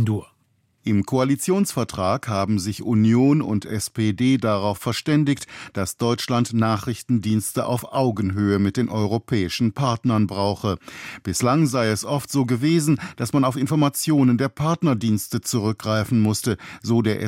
Pindur. Im Koalitionsvertrag haben sich Union und SPD darauf verständigt, dass Deutschland Nachrichtendienste auf Augenhöhe mit den europäischen Partnern brauche. Bislang sei es oft so gewesen, dass man auf Informationen der Partnerdienste zurückgreifen musste, so der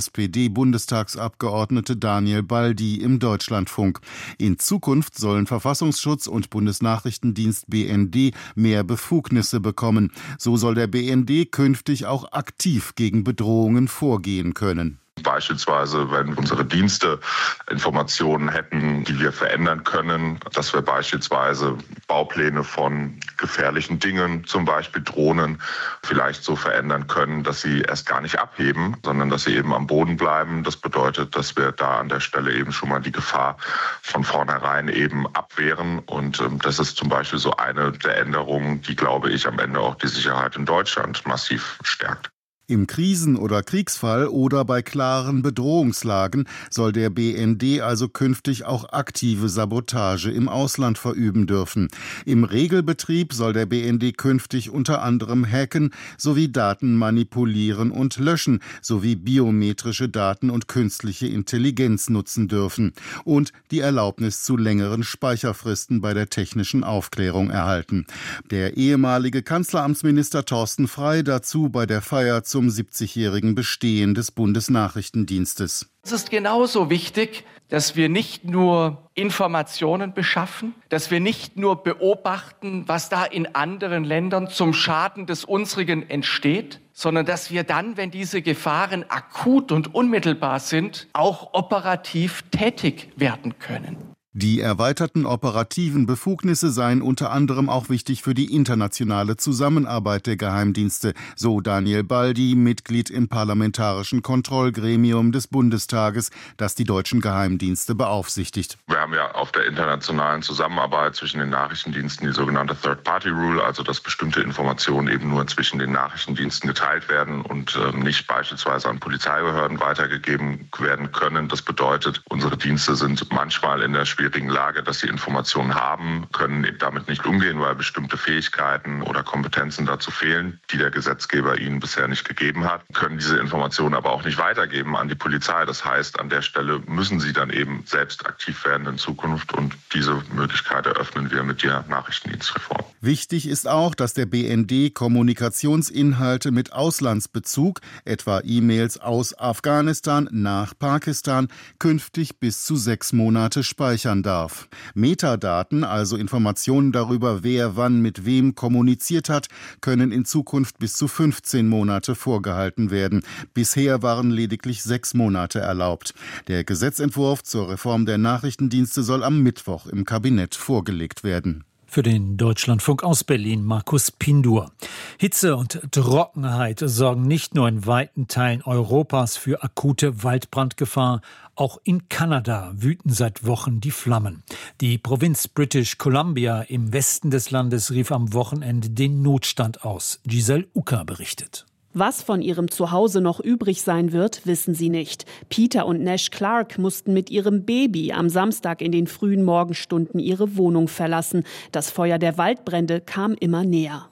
SPD-Bundestagsabgeordnete Daniel Baldi im Deutschlandfunk. In Zukunft sollen Verfassungsschutz und Bundesnachrichtendienst BND mehr Befugnisse bekommen. So soll der BND künftig auch aktiv gegen Bedrohungen vorgehen können. Beispielsweise, wenn unsere Dienste Informationen hätten, die wir verändern können, dass wir beispielsweise Baupläne von gefährlichen Dingen, zum Beispiel Drohnen, vielleicht so verändern können, dass sie erst gar nicht abheben, sondern dass sie eben am Boden bleiben. Das bedeutet, dass wir da an der Stelle eben schon mal die Gefahr von vornherein eben abwehren. Und das ist zum Beispiel so eine der Änderungen, die, glaube ich, am Ende auch die Sicherheit in Deutschland massiv stärkt. Im Krisen- oder Kriegsfall oder bei klaren Bedrohungslagen soll der BND also künftig auch aktive Sabotage im Ausland verüben dürfen. Im Regelbetrieb soll der BND künftig unter anderem hacken sowie Daten manipulieren und löschen sowie biometrische Daten und künstliche Intelligenz nutzen dürfen und die Erlaubnis zu längeren Speicherfristen bei der technischen Aufklärung erhalten. Der ehemalige Kanzleramtsminister Thorsten Frey dazu bei der Feier zum 70-jährigen Bestehen des Bundesnachrichtendienstes. Es ist genauso wichtig, dass wir nicht nur Informationen beschaffen, dass wir nicht nur beobachten, was da in anderen Ländern zum Schaden des unsrigen entsteht, sondern dass wir dann, wenn diese Gefahren akut und unmittelbar sind, auch operativ tätig werden können. Die erweiterten operativen Befugnisse seien unter anderem auch wichtig für die internationale Zusammenarbeit der Geheimdienste, so Daniel Baldi, Mitglied im Parlamentarischen Kontrollgremium des Bundestages, das die deutschen Geheimdienste beaufsichtigt. Wir haben ja auf der internationalen Zusammenarbeit zwischen den Nachrichtendiensten die sogenannte Third-Party-Rule, also dass bestimmte Informationen eben nur zwischen den Nachrichtendiensten geteilt werden und nicht beispielsweise an Polizeibehörden weitergegeben werden können. Das bedeutet, unsere Dienste sind manchmal in der schwierigen Lage, dass sie Informationen haben, können damit nicht umgehen, weil bestimmte Fähigkeiten oder Kompetenzen dazu fehlen, die der Gesetzgeber ihnen bisher nicht gegeben hat, können diese Informationen aber auch nicht weitergeben an die Polizei. Das heißt, an der Stelle müssen sie dann eben selbst aktiv werden in Zukunft und diese Möglichkeit eröffnen wir mit der Nachrichtendienstreform. Wichtig ist auch, dass der BND Kommunikationsinhalte mit Auslandsbezug, etwa E-Mails aus Afghanistan nach Pakistan, künftig bis zu 6 Monate speichern darf. Metadaten, also Informationen darüber, wer wann mit wem kommuniziert hat, können in Zukunft bis zu 15 Monate vorgehalten werden. Bisher waren lediglich 6 Monate erlaubt. Der Gesetzentwurf zur Reform der Nachrichtendienste soll am Mittwoch im Kabinett vorgelegt werden. Für den Deutschlandfunk aus Berlin Markus Pindur. Hitze und Trockenheit sorgen nicht nur in weiten Teilen Europas für akute Waldbrandgefahr. Auch in Kanada wüten seit Wochen die Flammen. Die Provinz British Columbia im Westen des Landes rief am Wochenende den Notstand aus. Giselle Ucker berichtet. Was von ihrem Zuhause noch übrig sein wird, wissen sie nicht. Peter und Nash Clark mussten mit ihrem Baby am Samstag in den frühen Morgenstunden ihre Wohnung verlassen. Das Feuer der Waldbrände kam immer näher.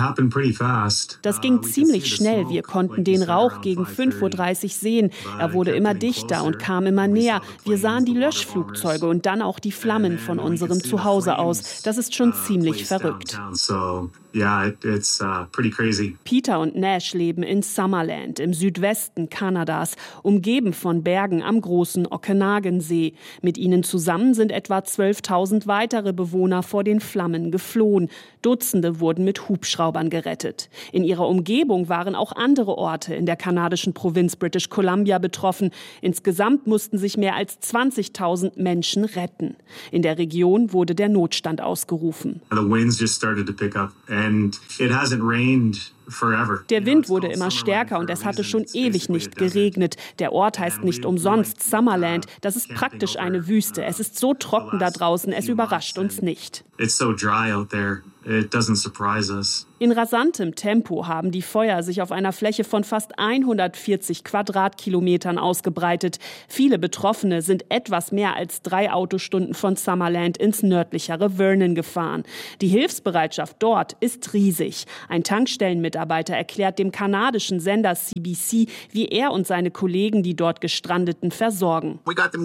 Das ging ziemlich schnell. Wir konnten den Rauch gegen 5:30 Uhr sehen. Er wurde immer dichter und kam immer näher. Wir sahen die Löschflugzeuge und dann auch die Flammen von unserem Zuhause aus. Das ist schon ziemlich verrückt. Peter und Nash leben in Summerland im Südwesten Kanadas, umgeben von Bergen am großen Okanagan-See. Mit ihnen zusammen sind etwa 12.000 weitere Bewohner vor den Flammen geflohen. Dutzende wurden mit Hubschraubern gerettet. In ihrer Umgebung waren auch andere Orte in der kanadischen Provinz British Columbia betroffen. Insgesamt mussten sich mehr als 20.000 Menschen retten. In der Region wurde der Notstand ausgerufen. Der Wind wurde immer stärker und es hatte schon ewig nicht geregnet. Der Ort heißt nicht umsonst Summerland. Das ist praktisch eine Wüste. Es ist so trocken da draußen, es überrascht uns nicht. In rasantem Tempo haben die Feuer sich auf einer Fläche von fast 140 Quadratkilometern ausgebreitet. Viele Betroffene sind etwas mehr als 3 Autostunden von Summerland ins nördlichere Vernon gefahren. Die Hilfsbereitschaft dort ist riesig. Ein Tankstellenmitarbeiter erklärt dem kanadischen Sender CBC, wie er und seine Kollegen die dort Gestrandeten versorgen.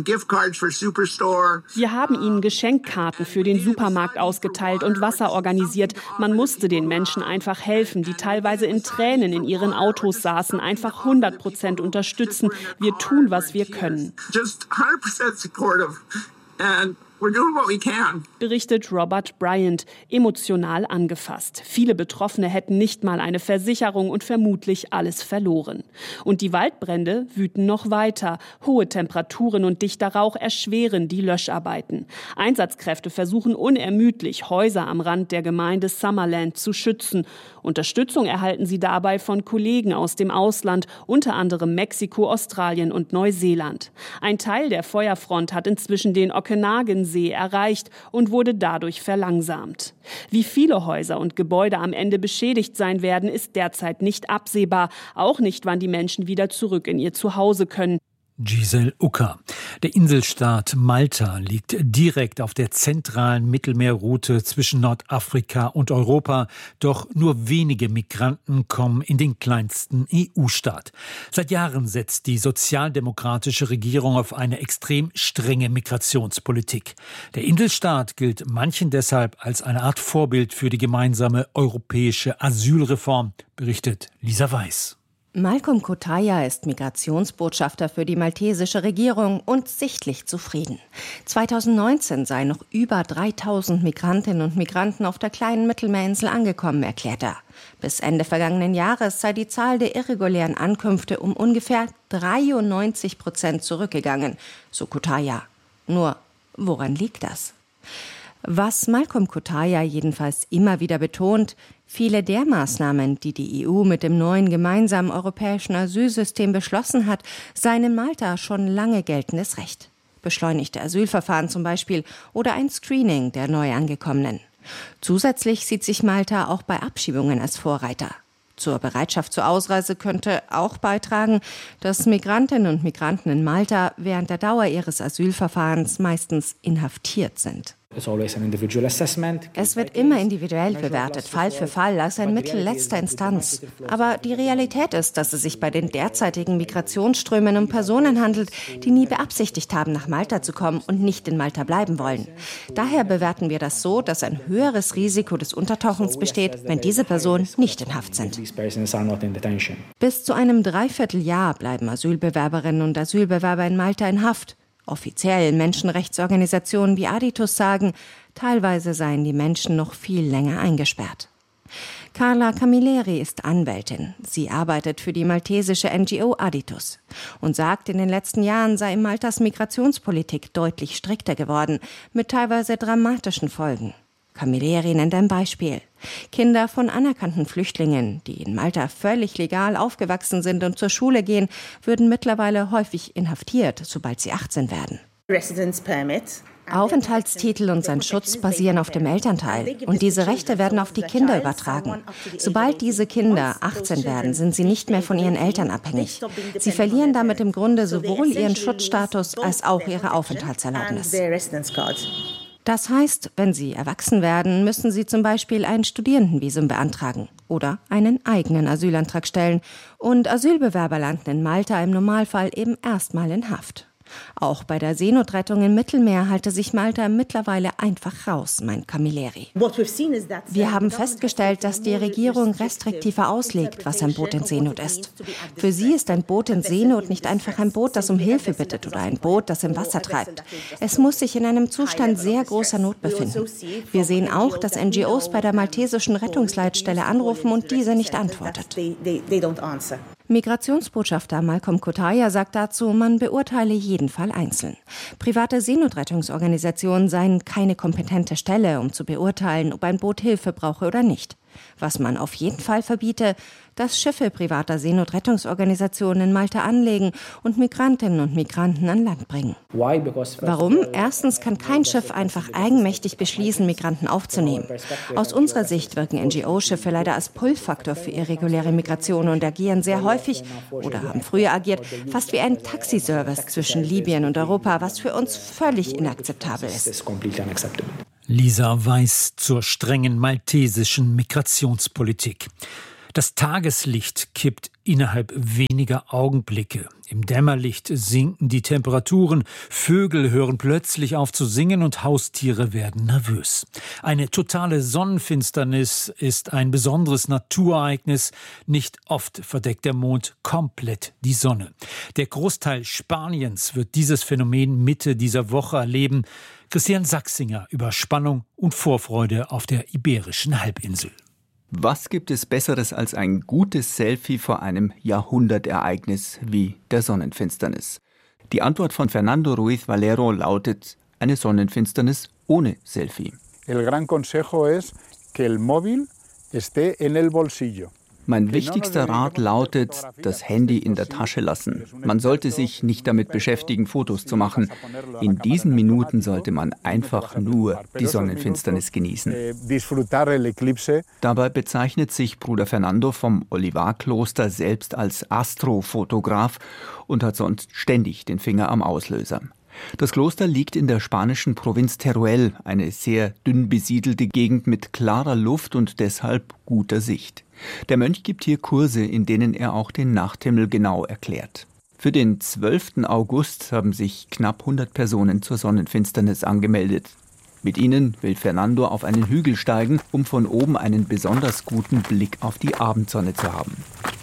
Wir haben ihnen Geschenkkarten für den Supermarkt ausgeteilt und Wasser organisiert. Man musste den Menschen einfach helfen, die teilweise in Tränen in ihren Autos saßen, einfach 100% unterstützen. Wir tun, was wir können. Berichtet Robert Bryant, emotional angefasst. Viele Betroffene hätten nicht mal eine Versicherung und vermutlich alles verloren. Und die Waldbrände wüten noch weiter. Hohe Temperaturen und dichter Rauch erschweren die Löscharbeiten. Einsatzkräfte versuchen unermüdlich, Häuser am Rand der Gemeinde Summerland zu schützen. Unterstützung erhalten sie dabei von Kollegen aus dem Ausland, unter anderem Mexiko, Australien und Neuseeland. Ein Teil der Feuerfront hat inzwischen den Okanagan-See erreicht und wurde dadurch verlangsamt. Wie viele Häuser und Gebäude am Ende beschädigt sein werden, ist derzeit nicht absehbar. Auch nicht, wann die Menschen wieder zurück in ihr Zuhause können. Giselle Ucker. Der Inselstaat Malta liegt direkt auf der zentralen Mittelmeerroute zwischen Nordafrika und Europa. Doch nur wenige Migranten kommen in den kleinsten EU-Staat. Seit Jahren setzt die sozialdemokratische Regierung auf eine extrem strenge Migrationspolitik. Der Inselstaat gilt manchen deshalb als eine Art Vorbild für die gemeinsame europäische Asylreform, berichtet Lisa Weiß. Malcolm Cotaya ist Migrationsbotschafter für die maltesische Regierung und sichtlich zufrieden. 2019 seien noch über 3000 Migrantinnen und Migranten auf der kleinen Mittelmeerinsel angekommen, erklärt er. Bis Ende vergangenen Jahres sei die Zahl der irregulären Ankünfte um ungefähr 93% zurückgegangen, so Cotaya. Nur, woran liegt das? Was Malcolm Cotaya jedenfalls immer wieder betont: Viele der Maßnahmen, die die EU mit dem neuen gemeinsamen europäischen Asylsystem beschlossen hat, seien in Malta schon lange geltendes Recht. Beschleunigte Asylverfahren zum Beispiel oder ein Screening der Neuangekommenen. Zusätzlich sieht sich Malta auch bei Abschiebungen als Vorreiter. Zur Bereitschaft zur Ausreise könnte auch beitragen, dass Migrantinnen und Migranten in Malta während der Dauer ihres Asylverfahrens meistens inhaftiert sind. Es wird immer individuell bewertet, Fall für Fall, als ein Mittel letzter Instanz. Aber die Realität ist, dass es sich bei den derzeitigen Migrationsströmen um Personen handelt, die nie beabsichtigt haben, nach Malta zu kommen und nicht in Malta bleiben wollen. Daher bewerten wir das so, dass ein höheres Risiko des Untertauchens besteht, wenn diese Personen nicht in Haft sind. Bis zu einem Dreivierteljahr bleiben Asylbewerberinnen und Asylbewerber in Malta in Haft. Offiziell Menschenrechtsorganisationen wie Aditus sagen, teilweise seien die Menschen noch viel länger eingesperrt. Carla Camilleri ist Anwältin. Sie arbeitet für die maltesische NGO Aditus und sagt, in den letzten Jahren sei Maltas Migrationspolitik deutlich strikter geworden, mit teilweise dramatischen Folgen. Camilleri nennt ein Beispiel. Kinder von anerkannten Flüchtlingen, die in Malta völlig legal aufgewachsen sind und zur Schule gehen, würden mittlerweile häufig inhaftiert, sobald sie 18 werden. Aufenthaltstitel und sein Schutz basieren auf dem Elternteil und diese Rechte werden auf die Kinder übertragen. Sobald diese Kinder 18 werden, sind sie nicht mehr von ihren Eltern abhängig. Sie verlieren damit im Grunde sowohl ihren Schutzstatus als auch ihre Aufenthaltserlaubnis. Das heißt, wenn sie erwachsen werden, müssen sie zum Beispiel ein Studierendenvisum beantragen oder einen eigenen Asylantrag stellen. Und Asylbewerber landen in Malta im Normalfall eben erstmal in Haft. Auch bei der Seenotrettung im Mittelmeer halte sich Malta mittlerweile einfach raus, meint Camilleri. Wir haben festgestellt, dass die Regierung restriktiver auslegt, was ein Boot in Seenot ist. Für sie ist ein Boot in Seenot nicht einfach ein Boot, das um Hilfe bittet oder ein Boot, das im Wasser treibt. Es muss sich in einem Zustand sehr großer Not befinden. Wir sehen auch, dass NGOs bei der maltesischen Rettungsleitstelle anrufen und diese nicht antwortet. Migrationsbotschafter Malcolm Cotaya sagt dazu, man beurteile jeden Fall einzeln. Private Seenotrettungsorganisationen seien keine kompetente Stelle, um zu beurteilen, ob ein Boot Hilfe brauche oder nicht. Was man auf jeden Fall verbiete, dass Schiffe privater Seenotrettungsorganisationen in Malta anlegen und Migrantinnen und Migranten an Land bringen. Warum? Erstens kann kein Schiff einfach eigenmächtig beschließen, Migranten aufzunehmen. Aus unserer Sicht wirken NGO-Schiffe leider als Pull-Faktor für irreguläre Migration und agieren sehr häufig, oder haben früher agiert, fast wie ein Taxiservice zwischen Libyen und Europa, was für uns völlig inakzeptabel ist. Lisa Weiß zur strengen maltesischen Migrationspolitik. Das Tageslicht kippt innerhalb weniger Augenblicke. Im Dämmerlicht sinken die Temperaturen, Vögel hören plötzlich auf zu singen und Haustiere werden nervös. Eine totale Sonnenfinsternis ist ein besonderes Naturereignis. Nicht oft verdeckt der Mond komplett die Sonne. Der Großteil Spaniens wird dieses Phänomen Mitte dieser Woche erleben. Christian Sachsinger über Spannung und Vorfreude auf der Iberischen Halbinsel. Was gibt es Besseres als ein gutes Selfie vor einem Jahrhundertereignis wie der Sonnenfinsternis? Die Antwort von Fernando Ruiz Valero lautet: eine Sonnenfinsternis ohne Selfie. El gran consejo es que el móvil esté en el bolsillo. Mein wichtigster Rat lautet, das Handy in der Tasche lassen. Man sollte sich nicht damit beschäftigen, Fotos zu machen. In diesen Minuten sollte man einfach nur die Sonnenfinsternis genießen. Dabei bezeichnet sich Bruder Fernando vom Olivar-Kloster selbst als Astrofotograf und hat sonst ständig den Finger am Auslöser. Das Kloster liegt in der spanischen Provinz Teruel, eine sehr dünn besiedelte Gegend mit klarer Luft und deshalb guter Sicht. Der Mönch gibt hier Kurse, in denen er auch den Nachthimmel genau erklärt. Für den 12. August haben sich knapp 100 Personen zur Sonnenfinsternis angemeldet. Mit ihnen will Fernando auf einen Hügel steigen, um von oben einen besonders guten Blick auf die Abendsonne zu haben.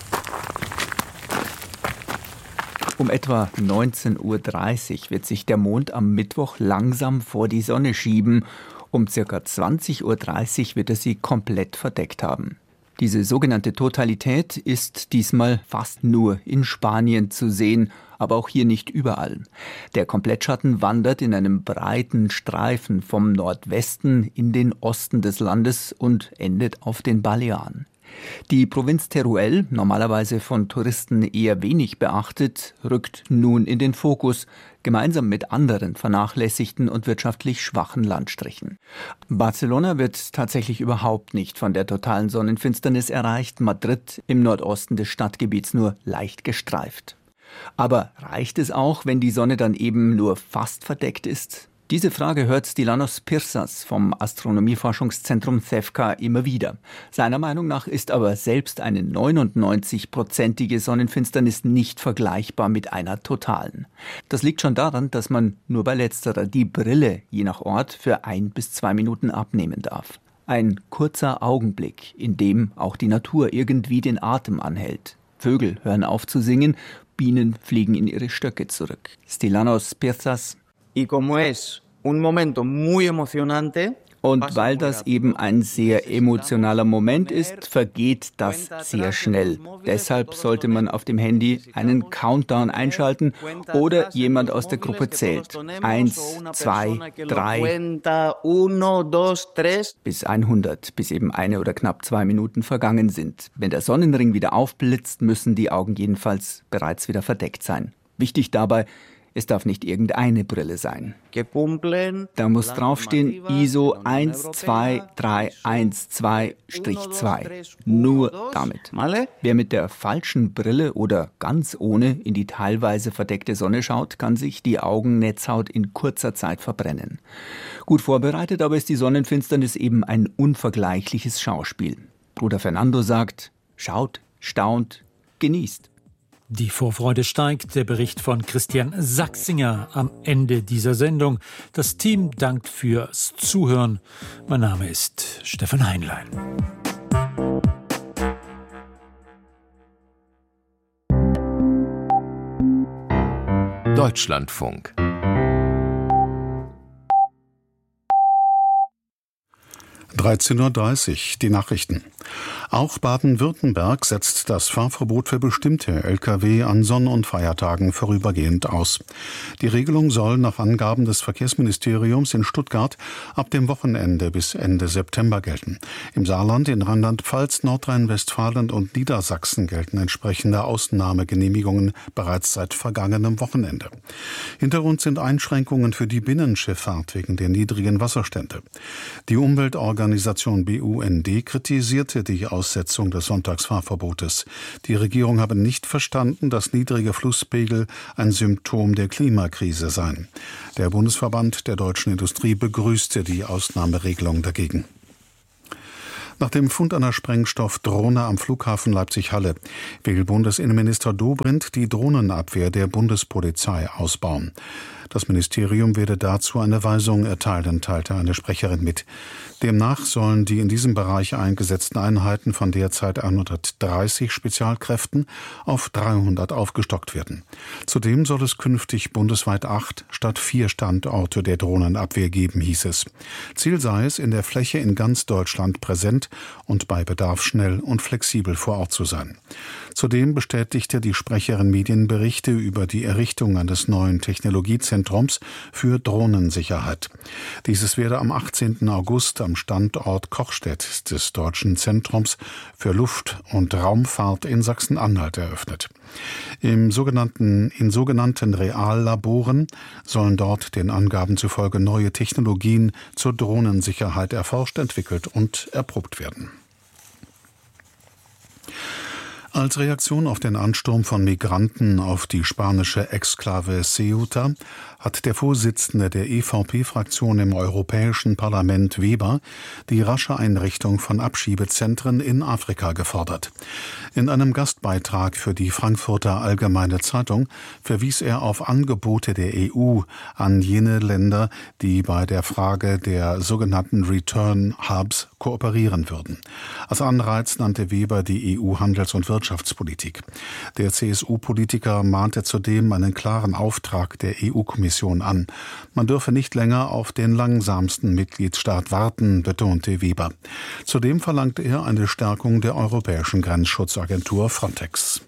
Um etwa 19:30 Uhr wird sich der Mond am Mittwoch langsam vor die Sonne schieben. Um ca. 20:30 Uhr wird er sie komplett verdeckt haben. Diese sogenannte Totalität ist diesmal fast nur in Spanien zu sehen, aber auch hier nicht überall. Der Komplettschatten wandert in einem breiten Streifen vom Nordwesten in den Osten des Landes und endet auf den Balearen. Die Provinz Teruel, normalerweise von Touristen eher wenig beachtet, rückt nun in den Fokus, gemeinsam mit anderen vernachlässigten und wirtschaftlich schwachen Landstrichen. Barcelona wird tatsächlich überhaupt nicht von der totalen Sonnenfinsternis erreicht, Madrid im Nordosten des Stadtgebiets nur leicht gestreift. Aber reicht es auch, wenn die Sonne dann eben nur fast verdeckt ist? Diese Frage hört Stylianos Pirsas vom Astronomieforschungszentrum CEFCA immer wieder. Seiner Meinung nach ist aber selbst eine 99-prozentige Sonnenfinsternis nicht vergleichbar mit einer totalen. Das liegt schon daran, dass man nur bei letzterer die Brille je nach Ort für 1 bis 2 Minuten abnehmen darf. Ein kurzer Augenblick, in dem auch die Natur irgendwie den Atem anhält. Vögel hören auf zu singen, Bienen fliegen in ihre Stöcke zurück. Stylianos Pirsas: Und weil das eben ein sehr emotionaler Moment ist, vergeht das sehr schnell. Deshalb sollte man auf dem Handy einen Countdown einschalten oder jemand aus der Gruppe zählt. 1, 2, 3 bis 100, bis eben 1 oder knapp 2 Minuten vergangen sind. Wenn der Sonnenring wieder aufblitzt, müssen die Augen jedenfalls bereits wieder verdeckt sein. Wichtig dabei: es darf nicht irgendeine Brille sein. Da muss draufstehen ISO 12312-2. Nur damit. Wer mit der falschen Brille oder ganz ohne in die teilweise verdeckte Sonne schaut, kann sich die Augennetzhaut in kurzer Zeit verbrennen. Gut vorbereitet aber ist die Sonnenfinsternis eben ein unvergleichliches Schauspiel. Bruder Fernando sagt: schaut, staunt, genießt. Die Vorfreude steigt. Der Bericht von Christian Sachsinger am Ende dieser Sendung. Das Team dankt fürs Zuhören. Mein Name ist Stefan Heinlein. Deutschlandfunk. 13:30 Uhr, die Nachrichten. Auch Baden-Württemberg setzt das Fahrverbot für bestimmte Lkw an Sonn- und Feiertagen vorübergehend aus. Die Regelung soll nach Angaben des Verkehrsministeriums in Stuttgart ab dem Wochenende bis Ende September gelten. Im Saarland, in Rheinland-Pfalz, Nordrhein-Westfalen und Niedersachsen gelten entsprechende Ausnahmegenehmigungen bereits seit vergangenem Wochenende. Hintergrund sind Einschränkungen für die Binnenschifffahrt wegen der niedrigen Wasserstände. Die Umweltorganisation BUND kritisierte die Aussetzung des Sonntagsfahrverbotes. Die Regierung habe nicht verstanden, dass niedrige Flusspegel ein Symptom der Klimakrise seien. Der Bundesverband der deutschen Industrie begrüßte die Ausnahmeregelung dagegen. Nach dem Fund einer Sprengstoffdrohne am Flughafen Leipzig-Halle will Bundesinnenminister Dobrindt die Drohnenabwehr der Bundespolizei ausbauen. Das Ministerium werde dazu eine Weisung erteilen, teilte eine Sprecherin mit. Demnach sollen die in diesem Bereich eingesetzten Einheiten von derzeit 130 Spezialkräften auf 300 aufgestockt werden. Zudem soll es künftig bundesweit 8 statt 4 Standorte der Drohnenabwehr geben, hieß es. Ziel sei es, in der Fläche in ganz Deutschland präsent und bei Bedarf schnell und flexibel vor Ort zu sein. Zudem bestätigte die Sprecherin Medienberichte über die Errichtung eines neuen Technologiezentrums für Drohnensicherheit. Dieses werde am 18. August am Standort Kochstedt des Deutschen Zentrums für Luft- und Raumfahrt in Sachsen-Anhalt eröffnet. In sogenannten Reallaboren sollen dort den Angaben zufolge neue Technologien zur Drohnensicherheit erforscht, entwickelt und erprobt werden. Als Reaktion auf den Ansturm von Migranten auf die spanische Exklave Ceuta hat der Vorsitzende der EVP-Fraktion im Europäischen Parlament, Weber, die rasche Einrichtung von Abschiebezentren in Afrika gefordert. In einem Gastbeitrag für die Frankfurter Allgemeine Zeitung verwies er auf Angebote der EU an jene Länder, die bei der Frage der sogenannten Return Hubs kooperieren würden. Als Anreiz nannte Weber die EU-Handels- und Wirtschaftspolitik. Der CSU-Politiker mahnte zudem einen klaren Auftrag der EU-Kommission an. Man dürfe nicht länger auf den langsamsten Mitgliedstaat warten, betonte Weber. Zudem verlangte er eine Stärkung der europäischen Grenzschutzagentur Frontex.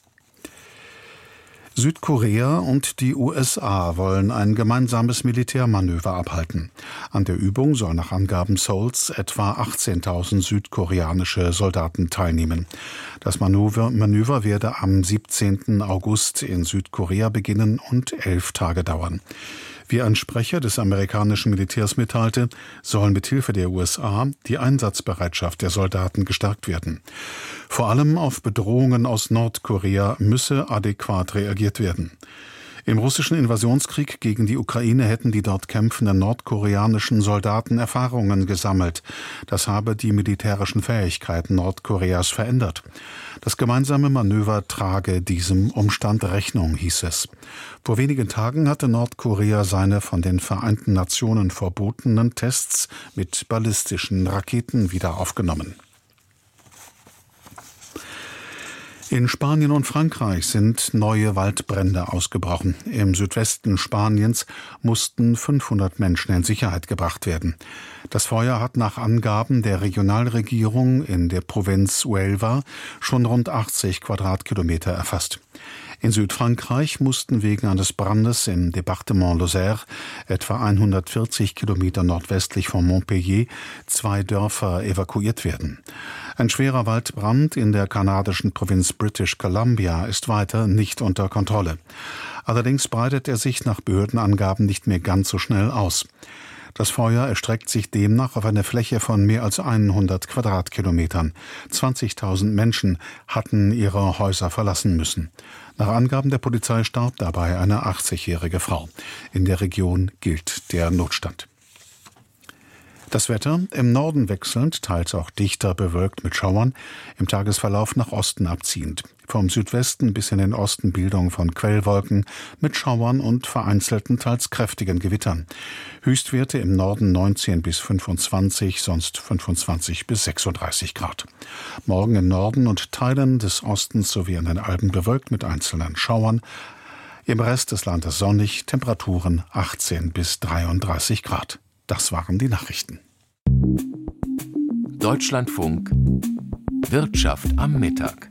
Südkorea und die USA wollen ein gemeinsames Militärmanöver abhalten. An der Übung soll nach Angaben Seouls etwa 18.000 südkoreanische Soldaten teilnehmen. Das Manöver werde am 17. August in Südkorea beginnen und 11 Tage dauern. Wie ein Sprecher des amerikanischen Militärs mitteilte, soll mithilfe der USA die Einsatzbereitschaft der Soldaten gestärkt werden. Vor allem auf Bedrohungen aus Nordkorea müsse adäquat reagiert werden. Im russischen Invasionskrieg gegen die Ukraine hätten die dort kämpfenden nordkoreanischen Soldaten Erfahrungen gesammelt. Das habe die militärischen Fähigkeiten Nordkoreas verändert. Das gemeinsame Manöver trage diesem Umstand Rechnung, hieß es. Vor wenigen Tagen hatte Nordkorea seine von den Vereinten Nationen verbotenen Tests mit ballistischen Raketen wieder aufgenommen. In Spanien und Frankreich sind neue Waldbrände ausgebrochen. Im Südwesten Spaniens mussten 500 Menschen in Sicherheit gebracht werden. Das Feuer hat nach Angaben der Regionalregierung in der Provinz Huelva schon rund 80 Quadratkilometer erfasst. In Südfrankreich mussten wegen eines Brandes im Departement Lozère, etwa 140 Kilometer nordwestlich von Montpellier, 2 Dörfer evakuiert werden. Ein schwerer Waldbrand in der kanadischen Provinz British Columbia ist weiter nicht unter Kontrolle. Allerdings breitet er sich nach Behördenangaben nicht mehr ganz so schnell aus. Das Feuer erstreckt sich demnach auf eine Fläche von mehr als 100 Quadratkilometern. 20.000 Menschen hatten ihre Häuser verlassen müssen. Nach Angaben der Polizei starb dabei eine 80-jährige Frau. In der Region gilt der Notstand. Das Wetter im Norden wechselnd, teils auch dichter bewölkt mit Schauern, im Tagesverlauf nach Osten abziehend. Vom Südwesten bis in den Osten Bildung von Quellwolken mit Schauern und vereinzelten, teils kräftigen Gewittern. Höchstwerte im Norden 19 bis 25, sonst 25 bis 36 Grad. Morgen im Norden und Teilen des Ostens sowie an den Alpen bewölkt mit einzelnen Schauern. Im Rest des Landes sonnig, Temperaturen 18 bis 33 Grad. Das waren die Nachrichten. Deutschlandfunk Wirtschaft am Mittag.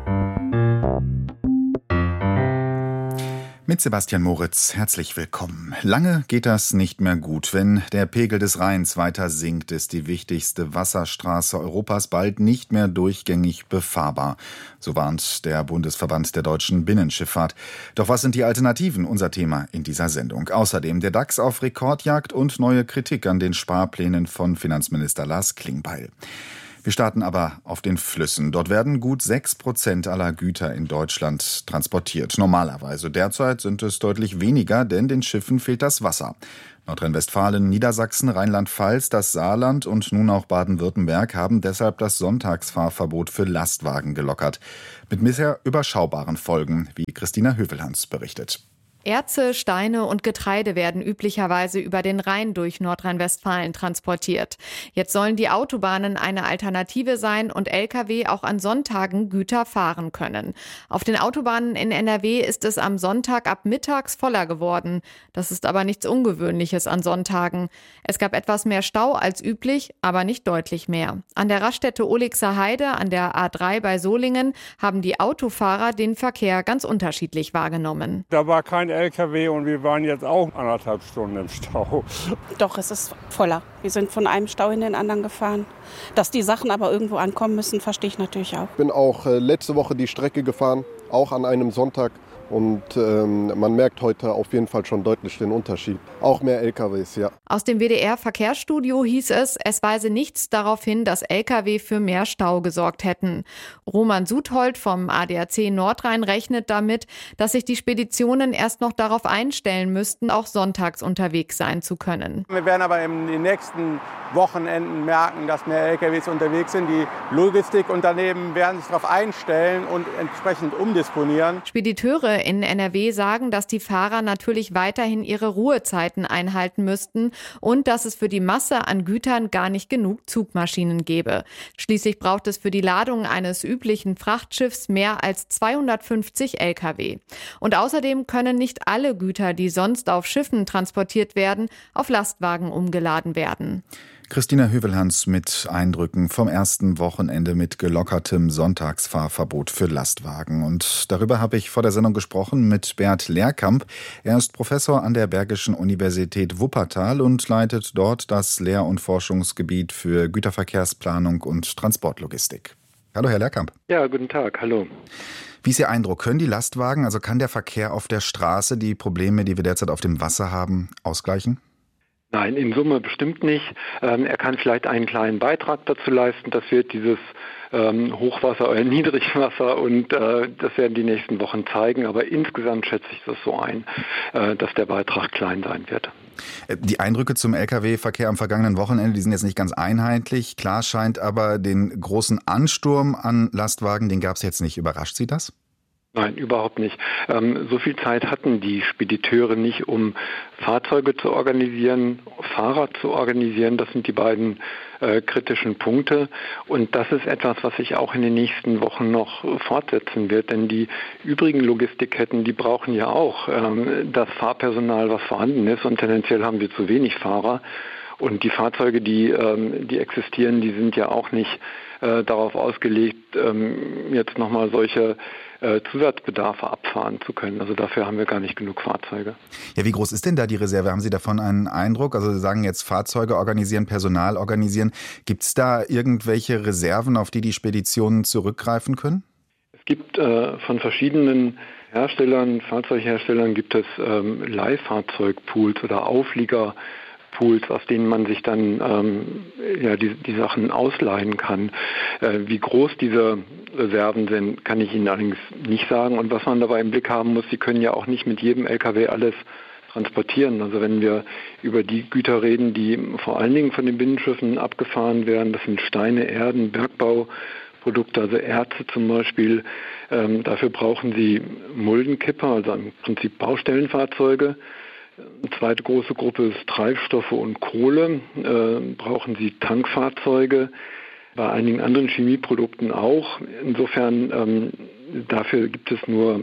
Mit Sebastian Moritz, herzlich willkommen. Lange geht das nicht mehr gut. Wenn der Pegel des Rheins weiter sinkt, ist die wichtigste Wasserstraße Europas bald nicht mehr durchgängig befahrbar. So warnt der Bundesverband der deutschen Binnenschifffahrt. Doch was sind die Alternativen? Unser Thema in dieser Sendung. Außerdem der DAX auf Rekordjagd und neue Kritik an den Sparplänen von Finanzminister Lars Klingbeil. Wir starten aber auf den Flüssen. Dort werden gut 6% aller Güter in Deutschland transportiert. Normalerweise. Derzeit sind es deutlich weniger, denn den Schiffen fehlt das Wasser. Nordrhein-Westfalen, Niedersachsen, Rheinland-Pfalz, das Saarland und nun auch Baden-Württemberg haben deshalb das Sonntagsfahrverbot für Lastwagen gelockert. Mit bisher überschaubaren Folgen, wie Christina Hövelhans berichtet. Erze, Steine und Getreide werden üblicherweise über den Rhein durch Nordrhein-Westfalen transportiert. Jetzt sollen die Autobahnen eine Alternative sein und Lkw auch an Sonntagen Güter fahren können. Auf den Autobahnen in NRW ist es am Sonntag ab mittags voller geworden. Das ist aber nichts Ungewöhnliches an Sonntagen. Es gab etwas mehr Stau als üblich, aber nicht deutlich mehr. An der Raststätte Olixer Heide an der A3 bei Solingen haben die Autofahrer den Verkehr ganz unterschiedlich wahrgenommen. Da war kein LKW und wir waren jetzt auch 1,5 Stunden im Stau. Doch, es ist voller. Wir sind von einem Stau in den anderen gefahren. Dass die Sachen aber irgendwo ankommen müssen, verstehe ich natürlich auch. Ich bin auch letzte Woche die Strecke gefahren, auch an einem Sonntag. Und man merkt heute auf jeden Fall schon deutlich den Unterschied. Auch mehr LKWs, ja. Aus dem WDR-Verkehrsstudio hieß es weise nichts darauf hin, dass Lkw für mehr Stau gesorgt hätten. Roman Suthold vom ADAC Nordrhein rechnet damit, dass sich die Speditionen erst noch darauf einstellen müssten, auch sonntags unterwegs sein zu können. Wir werden aber in den nächsten Wochenenden merken, dass mehr LKWs unterwegs sind. Die Logistikunternehmen werden sich darauf einstellen und entsprechend umdisponieren. Spediteure in NRW sagen, dass die Fahrer natürlich weiterhin ihre Ruhezeiten einhalten müssten und dass es für die Masse an Gütern gar nicht genug Zugmaschinen gäbe. Schließlich braucht es für die Ladung eines üblichen Frachtschiffs mehr als 250 Lkw. Und außerdem können nicht alle Güter, die sonst auf Schiffen transportiert werden, auf Lastwagen umgeladen werden. Christina Hövelhans mit Eindrücken vom ersten Wochenende mit gelockertem Sonntagsfahrverbot für Lastwagen. Und darüber habe ich vor der Sendung gesprochen mit Bert Lehrkamp. Er ist Professor an der Bergischen Universität Wuppertal und leitet dort das Lehr- und Forschungsgebiet für Güterverkehrsplanung und Transportlogistik. Hallo, Herr Lehrkamp. Ja, guten Tag, hallo. Wie ist Ihr Eindruck? Können die Lastwagen, also kann der Verkehr auf der Straße die Probleme, die wir derzeit auf dem Wasser haben, ausgleichen? Nein, in Summe bestimmt nicht. Er kann vielleicht einen kleinen Beitrag dazu leisten. Das wird dieses Hochwasser oder Niedrigwasser und das werden die nächsten Wochen zeigen. Aber insgesamt schätze ich das so ein, dass der Beitrag klein sein wird. Die Eindrücke zum Lkw-Verkehr am vergangenen Wochenende, die sind jetzt nicht ganz einheitlich. Klar scheint aber, den großen Ansturm an Lastwagen, den gab es jetzt nicht. Überrascht Sie das? Nein, überhaupt nicht. So viel Zeit hatten die Spediteure nicht, um Fahrzeuge zu organisieren, Fahrer zu organisieren. Das sind die beiden kritischen Punkte. Und das ist etwas, was sich auch in den nächsten Wochen noch fortsetzen wird. Denn die übrigen Logistikketten, die brauchen ja auch das Fahrpersonal, was vorhanden ist. Und tendenziell haben wir zu wenig Fahrer. Und die Fahrzeuge, die existieren, die sind ja auch nicht darauf ausgelegt, jetzt nochmal solche Zusatzbedarfe abfahren zu können. Also dafür haben wir gar nicht genug Fahrzeuge. Ja, wie groß ist denn da die Reserve? Haben Sie davon einen Eindruck? Also Sie sagen jetzt Fahrzeuge organisieren, Personal organisieren. Gibt es da irgendwelche Reserven, auf die die Speditionen zurückgreifen können? Es gibt von verschiedenen Herstellern, Fahrzeugherstellern gibt es Leihfahrzeugpools oder Aufliegerpools, aus denen man sich dann die Sachen ausleihen kann. Wie groß diese Reserven sind, kann ich Ihnen allerdings nicht sagen. Und was man dabei im Blick haben muss, Sie können ja auch nicht mit jedem LKW alles transportieren. Also wenn wir über die Güter reden, die vor allen Dingen von den Binnenschiffen abgefahren werden, das sind Steine, Erden, Bergbauprodukte, also Erze zum Beispiel. Dafür brauchen Sie Muldenkipper, also im Prinzip Baustellenfahrzeuge. Eine zweite große Gruppe ist Treibstoffe und Kohle. Brauchen Sie Tankfahrzeuge, bei einigen anderen Chemieprodukten auch. Insofern, dafür gibt es nur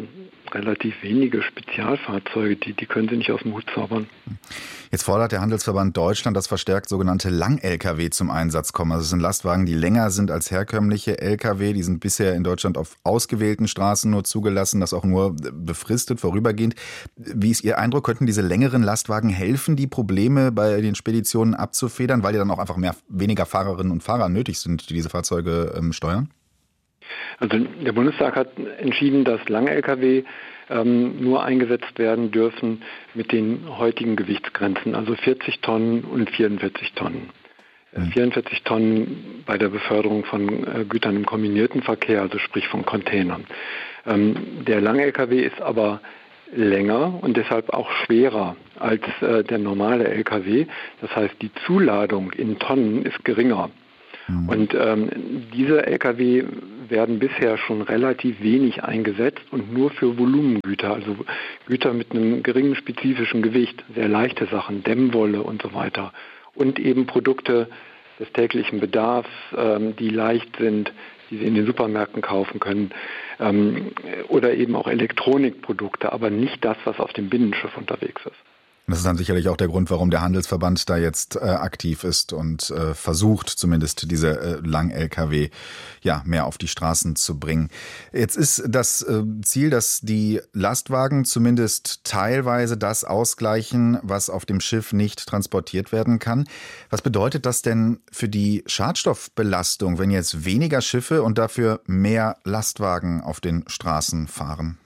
relativ wenige Spezialfahrzeuge, die können sie nicht aus dem Hut zaubern. Jetzt fordert der Handelsverband Deutschland, dass verstärkt sogenannte Lang-Lkw zum Einsatz kommen. Also es sind Lastwagen, die länger sind als herkömmliche Lkw. Die sind bisher in Deutschland auf ausgewählten Straßen nur zugelassen, das auch nur befristet, vorübergehend. Wie ist Ihr Eindruck? Könnten diese längeren Lastwagen helfen, die Probleme bei den Speditionen abzufedern, weil ja dann auch einfach weniger Fahrerinnen und Fahrer nötig sind, die diese Fahrzeuge steuern? Also der Bundestag hat entschieden, dass Lang-Lkw nur eingesetzt werden dürfen mit den heutigen Gewichtsgrenzen, also 40 Tonnen und 44 Tonnen. 44 Tonnen bei der Beförderung von Gütern im kombinierten Verkehr, also sprich von Containern. Der Lang-Lkw ist aber länger und deshalb auch schwerer als der normale Lkw. Das heißt, die Zuladung in Tonnen ist geringer. Und diese Lkw werden bisher schon relativ wenig eingesetzt und nur für Volumengüter, also Güter mit einem geringen spezifischen Gewicht, sehr leichte Sachen, Dämmwolle und so weiter. Und eben Produkte des täglichen Bedarfs, die leicht sind, die Sie in den Supermärkten kaufen können, oder eben auch Elektronikprodukte, aber nicht das, was auf dem Binnenschiff unterwegs ist. Das ist dann sicherlich auch der Grund, warum der Handelsverband da jetzt aktiv ist und versucht, zumindest diese Lang-Lkw mehr auf die Straßen zu bringen. Jetzt ist das Ziel, dass die Lastwagen zumindest teilweise das ausgleichen, was auf dem Schiff nicht transportiert werden kann. Was bedeutet das denn für die Schadstoffbelastung, wenn jetzt weniger Schiffe und dafür mehr Lastwagen auf den Straßen fahren?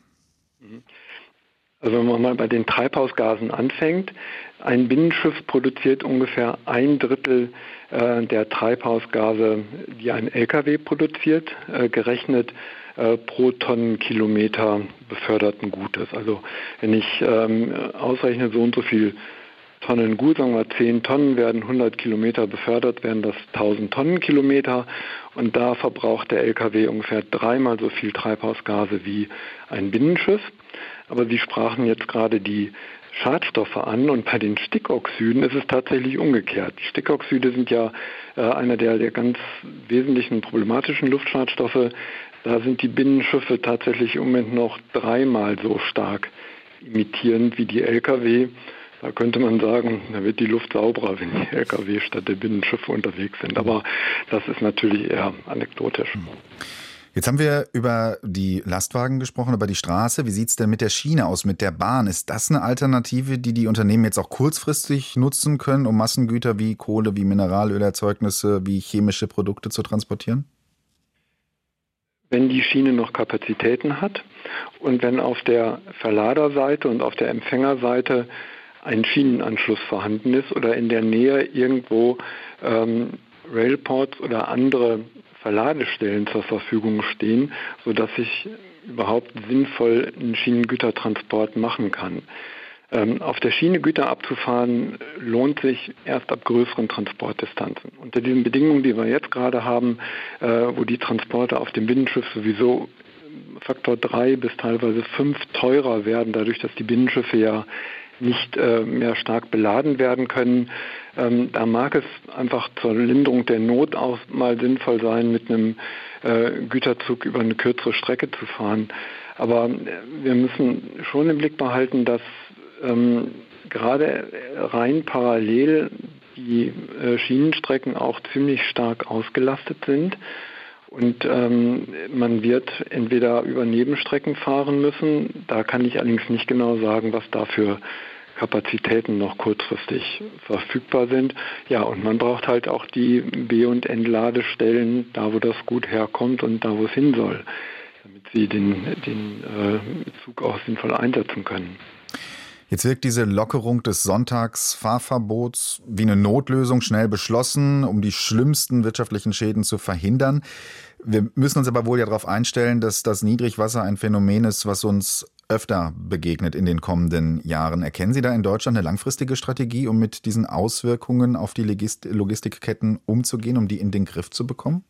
Also wenn man mal bei den Treibhausgasen anfängt, ein Binnenschiff produziert ungefähr 1/3 der Treibhausgase, die ein Lkw produziert, gerechnet pro Tonnenkilometer beförderten Gutes. Also wenn ich ausrechne, so und so viel Tonnen Gut, sagen wir 10 Tonnen werden 100 Kilometer befördert, werden das 1000 Tonnenkilometer und da verbraucht der Lkw ungefähr 3-mal so viel Treibhausgase wie ein Binnenschiff. Aber Sie sprachen jetzt gerade die Schadstoffe an und bei den Stickoxiden ist es tatsächlich umgekehrt. Die Stickoxide sind ja einer der ganz wesentlichen problematischen Luftschadstoffe. Da sind die Binnenschiffe tatsächlich im Moment noch 3-mal so stark emittierend wie die Lkw. Da könnte man sagen, da wird die Luft sauberer, wenn die Lkw statt der Binnenschiffe unterwegs sind. Aber das ist natürlich eher anekdotisch. Jetzt haben wir über die Lastwagen gesprochen, über die Straße. Wie sieht es denn mit der Schiene aus, mit der Bahn? Ist das eine Alternative, die Unternehmen jetzt auch kurzfristig nutzen können, um Massengüter wie Kohle, wie Mineralölerzeugnisse, wie chemische Produkte zu transportieren? Wenn die Schiene noch Kapazitäten hat und wenn auf der Verladerseite und auf der Empfängerseite ein Schienenanschluss vorhanden ist oder in der Nähe irgendwo Railports oder andere Verladestellen zur Verfügung stehen, sodass ich überhaupt sinnvoll einen Schienengütertransport machen kann. Auf der Schiene Güter abzufahren, lohnt sich erst ab größeren Transportdistanzen. Unter diesen Bedingungen, die wir jetzt gerade haben, wo die Transporte auf dem Binnenschiff sowieso Faktor 3 bis teilweise 5 teurer werden, dadurch, dass die Binnenschiffe ja nicht mehr stark beladen werden können. Da mag es einfach zur Linderung der Not auch mal sinnvoll sein, mit einem Güterzug über eine kürzere Strecke zu fahren. Aber wir müssen schon im Blick behalten, dass gerade rein parallel die Schienenstrecken auch ziemlich stark ausgelastet sind. Und man wird entweder über Nebenstrecken fahren müssen. Da kann ich allerdings nicht genau sagen, was dafür Kapazitäten noch kurzfristig verfügbar sind. Ja, und man braucht halt auch die B- und Entladestellen, da wo das gut herkommt und da wo es hin soll, damit sie den Zug auch sinnvoll einsetzen können. Jetzt wirkt diese Lockerung des Sonntagsfahrverbots wie eine Notlösung, schnell beschlossen, um die schlimmsten wirtschaftlichen Schäden zu verhindern. Wir müssen uns aber wohl ja darauf einstellen, dass das Niedrigwasser ein Phänomen ist, was uns öfter begegnet in den kommenden Jahren. Erkennen Sie da in Deutschland eine langfristige Strategie, um mit diesen Auswirkungen auf die Logistikketten umzugehen, um die in den Griff zu bekommen?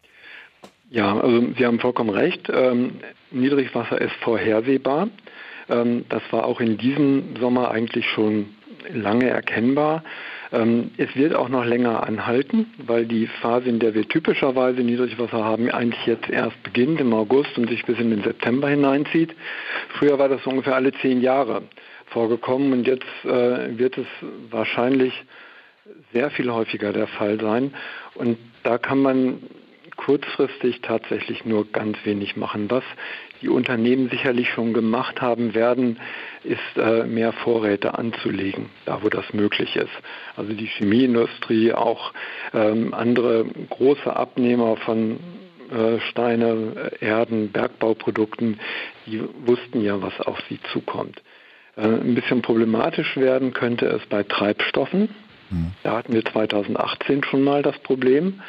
Ja, also Sie haben vollkommen recht. Niedrigwasser ist vorhersehbar. Das war auch in diesem Sommer eigentlich schon lange erkennbar. Es wird auch noch länger anhalten, weil die Phase, in der wir typischerweise Niedrigwasser haben, eigentlich jetzt erst beginnt im August und sich bis in den September hineinzieht. Früher war das so ungefähr alle 10 Jahre vorgekommen und jetzt wird es wahrscheinlich sehr viel häufiger der Fall sein. Und da kann man kurzfristig tatsächlich nur ganz wenig machen. Was die Unternehmen sicherlich schon gemacht haben werden, ist mehr Vorräte anzulegen, da wo das möglich ist. Also die Chemieindustrie, auch andere große Abnehmer von Steine, Erden, Bergbauprodukten, die wussten ja, was auf sie zukommt. Ein bisschen problematisch werden könnte es bei Treibstoffen. Da hatten wir 2018 schon mal das Problem.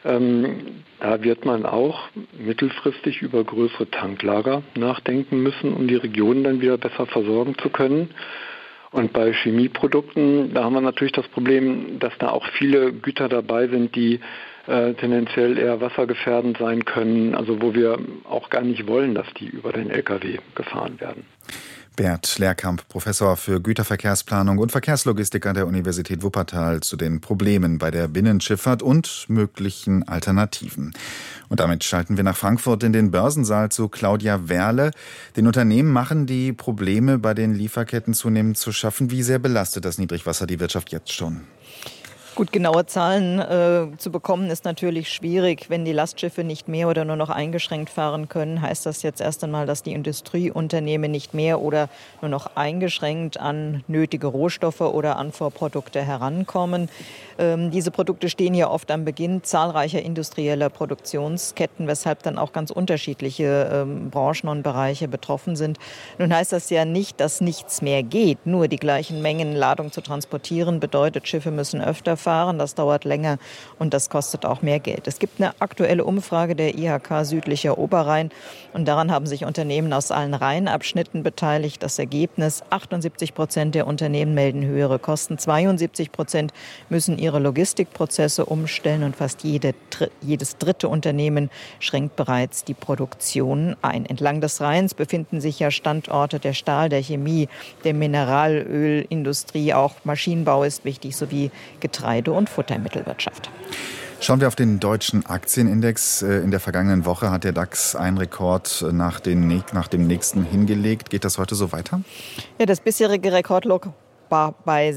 Da wird man auch mittelfristig über größere Tanklager nachdenken müssen, um die Regionen dann wieder besser versorgen zu können. Und bei Chemieprodukten, da haben wir natürlich das Problem, dass da auch viele Güter dabei sind, die tendenziell eher wassergefährdend sein können, also wo wir auch gar nicht wollen, dass die über den Lkw gefahren werden. Bert Lehrkamp, Professor für Güterverkehrsplanung und Verkehrslogistik an der Universität Wuppertal zu den Problemen bei der Binnenschifffahrt und möglichen Alternativen. Und damit schalten wir nach Frankfurt in den Börsensaal zu Claudia Werle. Den Unternehmen machen die Probleme bei den Lieferketten zunehmend zu schaffen. Wie sehr belastet das Niedrigwasser die Wirtschaft jetzt schon? Gut, genaue Zahlen zu bekommen ist natürlich schwierig. Wenn die Lastschiffe nicht mehr oder nur noch eingeschränkt fahren können, heißt das jetzt erst einmal, dass die Industrieunternehmen nicht mehr oder nur noch eingeschränkt an nötige Rohstoffe oder an Vorprodukte herankommen. Diese Produkte stehen ja oft am Beginn zahlreicher industrieller Produktionsketten, weshalb dann auch ganz unterschiedliche Branchen und Bereiche betroffen sind. Nun heißt das ja nicht, dass nichts mehr geht. Nur die gleichen Mengen Ladung zu transportieren bedeutet, Schiffe müssen öfter fahren. Das dauert länger und das kostet auch mehr Geld. Es gibt eine aktuelle Umfrage der IHK Südlicher Oberrhein und daran haben sich Unternehmen aus allen Rheinabschnitten beteiligt. Das Ergebnis: 78% der Unternehmen melden höhere Kosten, 72% müssen ihre Logistikprozesse umstellen und fast jedes dritte Unternehmen schränkt bereits die Produktion ein. Entlang des Rheins befinden sich ja Standorte der Stahl-, der Chemie-, der Mineralölindustrie. Auch Maschinenbau ist wichtig, sowie Getreide- und Futtermittelwirtschaft. Schauen wir auf den deutschen Aktienindex. In der vergangenen Woche hat der DAX einen Rekord nach dem nächsten hingelegt. Geht das heute so weiter? Ja, das bisherige Rekordloch war bei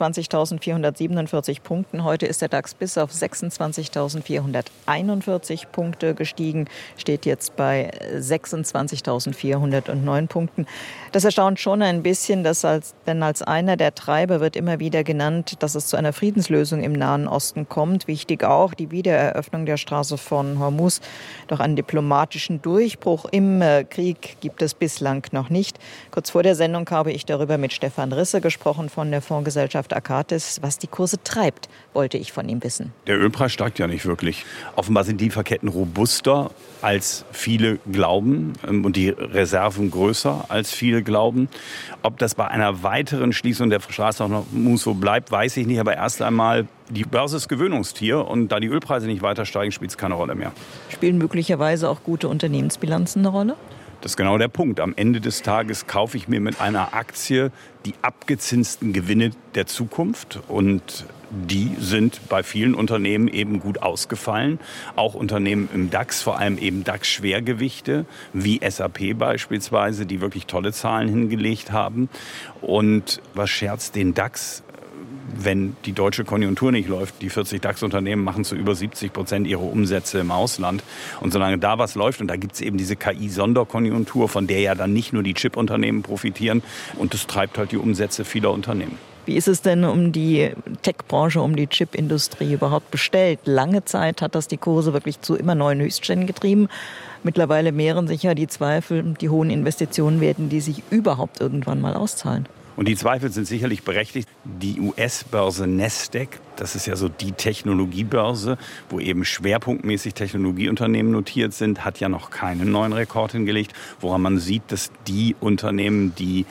26.447 Punkten. Heute ist der DAX bis auf 26.441 Punkte gestiegen, steht jetzt bei 26.409 Punkten. Das erstaunt schon ein bisschen, denn als einer der Treiber wird immer wieder genannt, dass es zu einer Friedenslösung im Nahen Osten kommt. Wichtig auch die Wiedereröffnung der Straße von Hormuz. Doch einen diplomatischen Durchbruch im Krieg gibt es bislang noch nicht. Kurz vor der Sendung habe ich darüber mit Stefan Risse gesprochen von der Fondsgesellschaft Akatis. Was die Kurse treibt, wollte ich von ihm wissen. Der Ölpreis steigt ja nicht wirklich. Offenbar sind die Lieferketten robuster, als viele glauben, und die Reserven größer, als viele glauben. Ob das bei einer weiteren Schließung der Straße auch noch so bleibt, weiß ich nicht. Aber erst einmal, die Börse ist Gewöhnungstier und da die Ölpreise nicht weiter steigen, spielt es keine Rolle mehr. Spielen möglicherweise auch gute Unternehmensbilanzen eine Rolle? Das ist genau der Punkt. Am Ende des Tages kaufe ich mir mit einer Aktie die abgezinsten Gewinne der Zukunft. Und die sind bei vielen Unternehmen eben gut ausgefallen. Auch Unternehmen im DAX, vor allem eben DAX-Schwergewichte, wie SAP beispielsweise, die wirklich tolle Zahlen hingelegt haben. Und was scherzt den DAX? Wenn die deutsche Konjunktur nicht läuft, die 40 DAX-Unternehmen machen zu über 70% ihre Umsätze im Ausland. Und solange da was läuft, und da gibt es eben diese KI-Sonderkonjunktur, von der ja dann nicht nur die Chip-Unternehmen profitieren, und das treibt halt die Umsätze vieler Unternehmen. Wie ist es denn um die Tech-Branche, um die Chip-Industrie überhaupt bestellt? Lange Zeit hat das die Kurse wirklich zu immer neuen Höchstständen getrieben. Mittlerweile mehren sich ja die Zweifel, die hohen Investitionen werden die sich überhaupt irgendwann mal auszahlen. Und die Zweifel sind sicherlich berechtigt. Die US-Börse Nasdaq, das ist ja so die Technologiebörse, wo eben schwerpunktmäßig Technologieunternehmen notiert sind, hat ja noch keinen neuen Rekord hingelegt, woran man sieht, dass die Unternehmen, die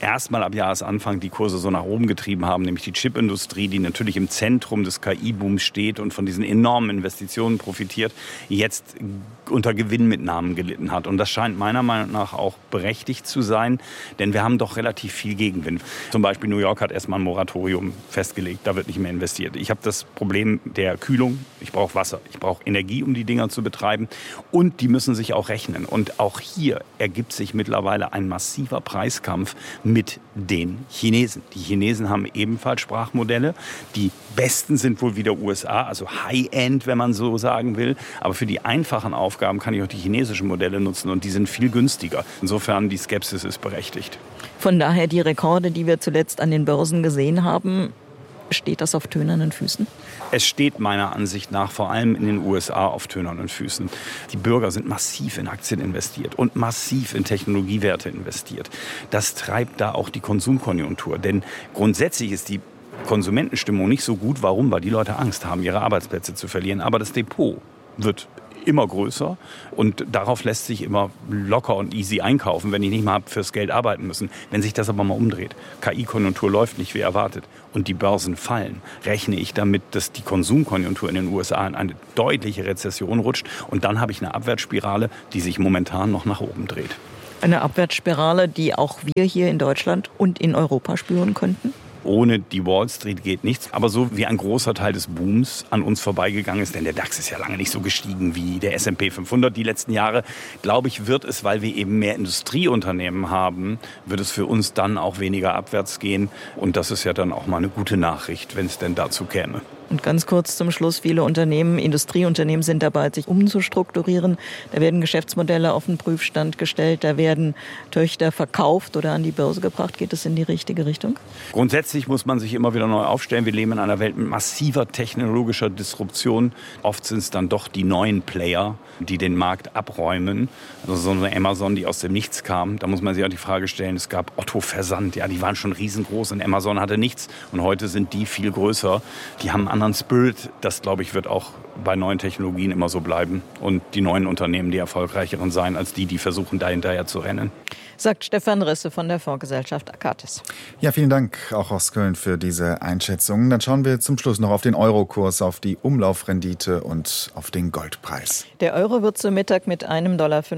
erstmal ab Jahresanfang die Kurse so nach oben getrieben haben, nämlich die Chipindustrie, die natürlich im Zentrum des KI-Booms steht und von diesen enormen Investitionen profitiert, jetzt unter Gewinnmitnahmen gelitten hat. Und das scheint meiner Meinung nach auch berechtigt zu sein, denn wir haben doch relativ viel Gegenwind. Zum Beispiel New York hat erstmal ein Moratorium festgelegt, da wird nicht mehr investiert. Ich habe das Problem der Kühlung, ich brauche Wasser, ich brauche Energie, um die Dinger zu betreiben und die müssen sich auch rechnen. Und auch hier ergibt sich mittlerweile ein massiver Preiskampf mit den Chinesen. Die Chinesen haben ebenfalls Sprachmodelle. Die besten sind wohl wieder USA, also High-End, wenn man so sagen will. Aber für die einfachen Aufgaben kann ich auch die chinesischen Modelle nutzen und die sind viel günstiger. Insofern die Skepsis ist berechtigt. Von daher die Rekorde, die wir zuletzt an den Börsen gesehen haben, steht das auf tönernen Füßen? Es steht meiner Ansicht nach vor allem in den USA auf tönernen Füßen. Die Bürger sind massiv in Aktien investiert und massiv in Technologiewerte investiert. Das treibt da auch die Konsumkonjunktur. Denn grundsätzlich ist die Konsumentenstimmung nicht so gut. Warum? Weil die Leute Angst haben, ihre Arbeitsplätze zu verlieren. Aber das Depot wird immer größer und darauf lässt sich immer locker und easy einkaufen, wenn ich nicht mal habe fürs Geld arbeiten müssen. Wenn sich das aber mal umdreht, KI-Konjunktur läuft nicht wie erwartet und die Börsen fallen, rechne ich damit, dass die Konsumkonjunktur in den USA in eine deutliche Rezession rutscht und dann habe ich eine Abwärtsspirale, die sich momentan noch nach oben dreht. Eine Abwärtsspirale, die auch wir hier in Deutschland und in Europa spüren könnten? Ohne die Wall Street geht nichts. Aber so wie ein großer Teil des Booms an uns vorbeigegangen ist, denn der DAX ist ja lange nicht so gestiegen wie der S&P 500 die letzten Jahre, glaube ich, wird es, weil wir eben mehr Industrieunternehmen haben, wird es für uns dann auch weniger abwärts gehen. Und das ist ja dann auch mal eine gute Nachricht, wenn es denn dazu käme. Und ganz kurz zum Schluss, viele Unternehmen, Industrieunternehmen sind dabei, sich umzustrukturieren. Da werden Geschäftsmodelle auf den Prüfstand gestellt, da werden Töchter verkauft oder an die Börse gebracht. Geht es in die richtige Richtung? Grundsätzlich muss man sich immer wieder neu aufstellen. Wir leben in einer Welt mit massiver technologischer Disruption. Oft sind es dann doch die neuen Player, die den Markt abräumen. Also so eine Amazon, die aus dem Nichts kam. Da muss man sich auch die Frage stellen, es gab Otto Versand, ja, die waren schon riesengroß und Amazon hatte nichts. Und heute sind die viel größer. Die haben einen anderen Spirit. Das, glaube ich, wird auch bei neuen Technologien immer so bleiben. Und die neuen Unternehmen die erfolgreicheren sein, als die versuchen, da hinterher zu rennen. Sagt Stefan Risse von der Fondsgesellschaft Akatis. Ja, vielen Dank auch aus Köln für diese Einschätzungen. Dann schauen wir zum Schluss noch auf den Eurokurs, auf die Umlaufrendite und auf den Goldpreis. Der Euro wird zu Mittag mit einem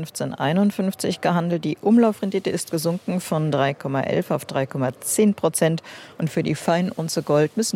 $15,51 gehandelt. Die Umlaufrendite ist gesunken von 3,11 auf 3,10%. Und für die Feinunze Gold müssen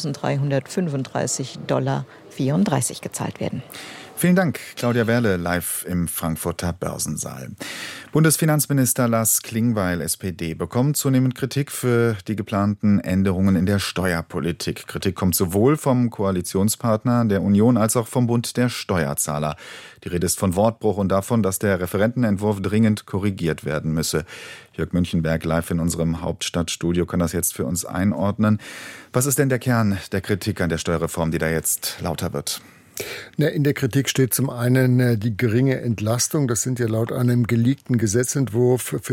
$4.335,34 gezahlt werden. Vielen Dank, Claudia Werle, live im Frankfurter Börsensaal. Bundesfinanzminister Lars Klingbeil, SPD, bekommt zunehmend Kritik für die geplanten Änderungen in der Steuerpolitik. Kritik kommt sowohl vom Koalitionspartner der Union als auch vom Bund der Steuerzahler. Die Rede ist von Wortbruch und davon, dass der Referentenentwurf dringend korrigiert werden müsse. Jörg Münchenberg live in unserem Hauptstadtstudio kann das jetzt für uns einordnen. Was ist denn der Kern der Kritik an der Steuerreform, die da jetzt lauter wird? In der Kritik steht zum einen die geringe Entlastung. Das sind ja laut einem geleakten Gesetzentwurf für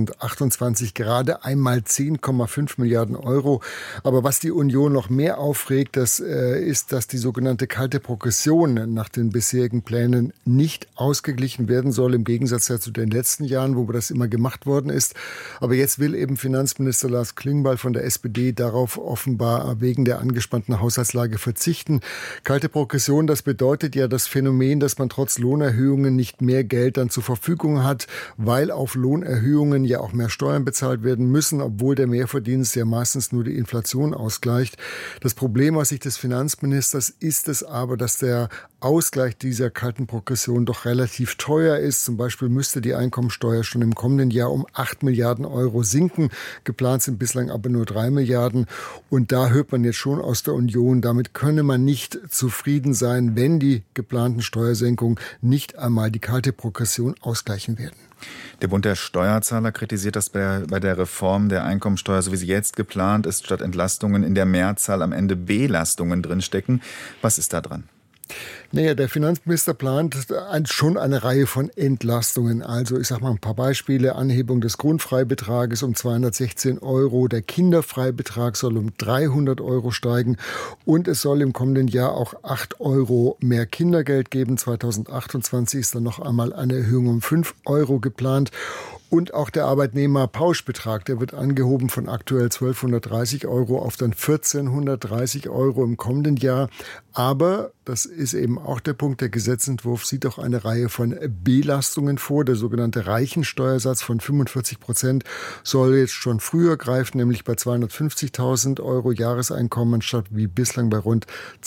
2028 gerade einmal 10,5 Milliarden Euro. Aber was die Union noch mehr aufregt, das ist, dass die sogenannte kalte Progression nach den bisherigen Plänen nicht ausgeglichen werden soll, im Gegensatz ja zu den letzten Jahren, wo das immer gemacht worden ist. Aber jetzt will eben Finanzminister Lars Klingbeil von der SPD darauf offenbar wegen der angespannten Haushaltslage verzichten. Kalte Progression, das bedeutet ja das Phänomen, dass man trotz Lohnerhöhungen nicht mehr Geld dann zur Verfügung hat, weil auf Lohnerhöhungen ja auch mehr Steuern bezahlt werden müssen, obwohl der Mehrverdienst ja meistens nur die Inflation ausgleicht. Das Problem aus Sicht des Finanzministers ist es aber, dass der Ausgleich dieser kalten Progression doch relativ teuer ist. Zum Beispiel müsste die Einkommensteuer schon im kommenden Jahr um 8 Milliarden Euro sinken. Geplant sind bislang aber nur 3 Milliarden. Und da hört man jetzt schon aus der Union, damit könne man nicht zufrieden sein, wenn die geplanten Steuersenkungen nicht einmal die kalte Progression ausgleichen werden. Der Bund der Steuerzahler kritisiert, dass bei der Reform der Einkommensteuer, so wie sie jetzt geplant ist, statt Entlastungen in der Mehrzahl am Ende Belastungen drinstecken. Was ist da dran? Der Finanzminister plant schon eine Reihe von Entlastungen. Also ich sage mal ein paar Beispiele. Anhebung des Grundfreibetrages um 216 Euro. Der Kinderfreibetrag soll um 300 Euro steigen. Und es soll im kommenden Jahr auch 8 Euro mehr Kindergeld geben. 2028 ist dann noch einmal eine Erhöhung um 5 Euro geplant. Und auch der Arbeitnehmerpauschbetrag, der wird angehoben von aktuell 1.230 € auf dann 1.430 € im kommenden Jahr. Aber, das ist eben auch der Punkt, der Gesetzentwurf sieht auch eine Reihe von Belastungen vor. Der sogenannte Reichensteuersatz von 45% soll jetzt schon früher greifen, nämlich bei 250.000 € Jahreseinkommen statt wie bislang bei rund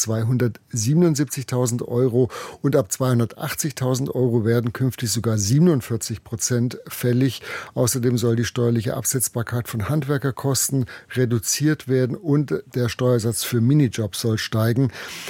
277.000 €. Und ab 280.000 € werden künftig sogar 47% fällig. Außerdem soll die steuerliche Absetzbarkeit von Handwerkerkosten reduziert werden und der Steuersatz für Minijobs soll steigen.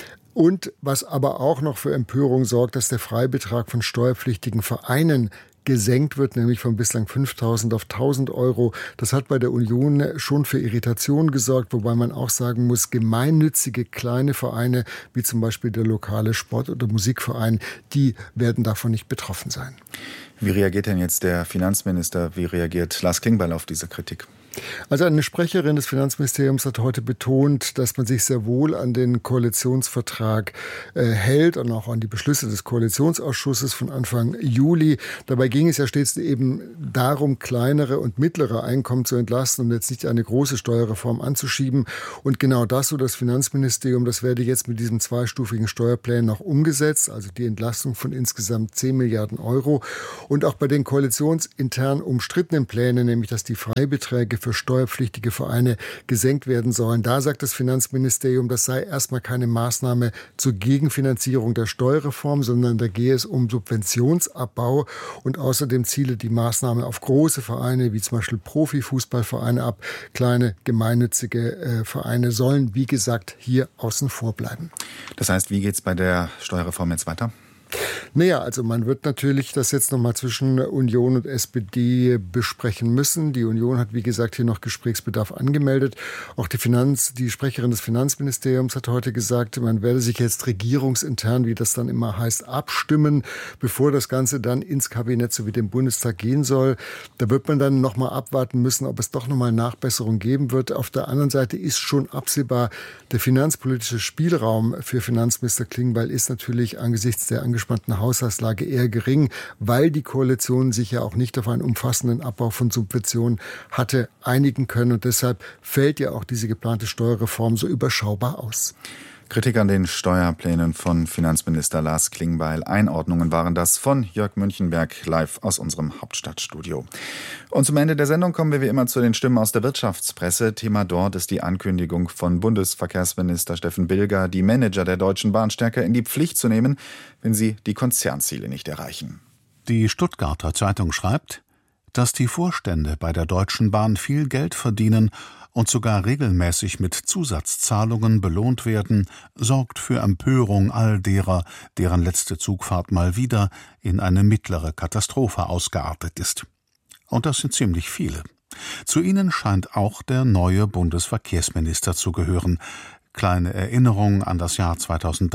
Und was aber auch noch für Empörung sorgt, dass der Freibetrag von steuerpflichtigen Vereinen gesenkt wird, nämlich von bislang 5.000 auf 1.000 €. Das hat bei der Union schon für Irritation gesorgt, wobei man auch sagen muss, gemeinnützige kleine Vereine, wie zum Beispiel der lokale Sport- oder Musikverein, die werden davon nicht betroffen sein. Wie reagiert denn jetzt der Finanzminister? Wie reagiert Lars Klingbeil auf diese Kritik? Also eine Sprecherin des Finanzministeriums hat heute betont, dass man sich sehr wohl an den Koalitionsvertrag hält und auch an die Beschlüsse des Koalitionsausschusses von Anfang Juli. Dabei ging es ja stets eben darum, kleinere und mittlere Einkommen zu entlasten und jetzt nicht eine große Steuerreform anzuschieben. Und genau das, so das Finanzministerium, das werde jetzt mit diesem zweistufigen Steuerplan noch umgesetzt, also die Entlastung von insgesamt 10 Milliarden €. Und auch bei den koalitionsintern umstrittenen Plänen, nämlich dass die Freibeträge für steuerpflichtige Vereine gesenkt werden sollen. Da sagt das Finanzministerium, das sei erstmal keine Maßnahme zur Gegenfinanzierung der Steuerreform, sondern da gehe es um Subventionsabbau und außerdem ziele die Maßnahme auf große Vereine wie zum Beispiel Profifußballvereine ab. Kleine gemeinnützige Vereine sollen, wie gesagt, hier außen vor bleiben. Das heißt, wie geht es bei der Steuerreform jetzt weiter? Naja, also man wird natürlich das jetzt nochmal zwischen Union und SPD besprechen müssen. Die Union hat, wie gesagt, hier noch Gesprächsbedarf angemeldet. Auch die Sprecherin des Finanzministeriums hat heute gesagt, man werde sich jetzt regierungsintern, wie das dann immer heißt, abstimmen, bevor das Ganze dann ins Kabinett sowie dem Bundestag gehen soll. Da wird man dann nochmal abwarten müssen, ob es doch nochmal Nachbesserungen geben wird. Auf der anderen Seite ist schon absehbar, der finanzpolitische Spielraum für Finanzminister Klingbeil ist natürlich angesichts der angespannten Haushaltslage eher gering, weil die Koalition sich ja auch nicht auf einen umfassenden Abbau von Subventionen hatte einigen können. Und deshalb fällt ja auch diese geplante Steuerreform so überschaubar aus. Kritik an den Steuerplänen von Finanzminister Lars Klingbeil. Einordnungen waren das von Jörg Münchenberg live aus unserem Hauptstadtstudio. Und zum Ende der Sendung kommen wir wie immer zu den Stimmen aus der Wirtschaftspresse. Thema dort ist die Ankündigung von Bundesverkehrsminister Steffen Bilger, die Manager der Deutschen Bahn stärker in die Pflicht zu nehmen, wenn sie die Konzernziele nicht erreichen. Die Stuttgarter Zeitung schreibt, dass die Vorstände bei der Deutschen Bahn viel Geld verdienen und sogar regelmäßig mit Zusatzzahlungen belohnt werden, sorgt für Empörung all derer, deren letzte Zugfahrt mal wieder in eine mittlere Katastrophe ausgeartet ist. Und das sind ziemlich viele. Zu ihnen scheint auch der neue Bundesverkehrsminister zu gehören. Kleine Erinnerung an das Jahr